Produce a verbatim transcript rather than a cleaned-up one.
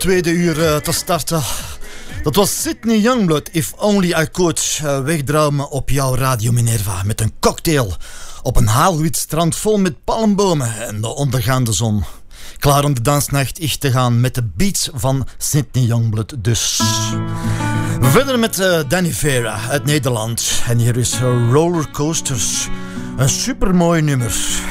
tweede uur uh, te starten. Dat was Sydney Youngblood, If Only I Could. Uh, wegdromen op jouw Radio Minerva met een cocktail op een haalwit strand vol met palmbomen en de ondergaande zon. Klaar om de dansnacht echt te gaan met de beats van Sydney Youngblood dus. Verder met uh, Danny Vera uit Nederland. En hier is uh, Rollercoasters. Een supermooi nummer.